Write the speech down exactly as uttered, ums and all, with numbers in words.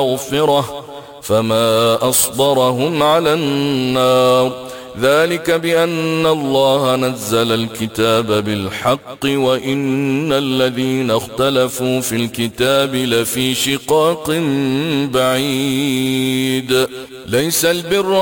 مغفرة فما أصبرهم على النار. ذلك بأن الله نزل الكتاب بالحق وإن الذين اختلفوا في الكتاب لفي شقاق بعيد. ليس البر